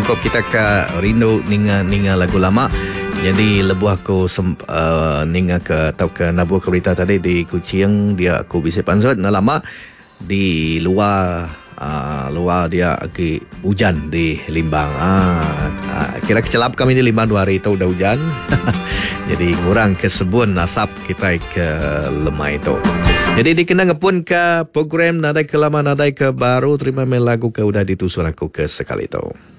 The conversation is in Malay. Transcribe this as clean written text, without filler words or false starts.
cukup kita ke rindu ninga lagu lama. Jadi lebuh aku ninga ke atau ke nabuh ke berita tadi di Kuching dia aku bisa pansut na lama di luar dia agak hujan di Limbang. Kira kecelap kami di Limbang 2 hari itu udah hujan. Jadi ngurang kesebun nasab kita ke lemah itu. Jadi dikenang pun ke program nadai ke lama nadai ke baru terima lagu ke udah ditusun aku ke sekali itu.